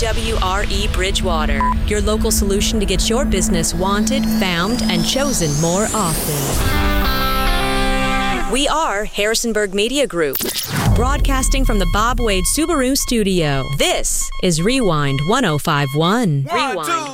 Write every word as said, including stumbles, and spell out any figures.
W R E Bridgewater, your local solution to get your business wanted, found, and chosen more often. We are Harrisonburg Media Group, broadcasting from the Bob Wade Subaru studio. This is Rewind one oh five one. Rewind.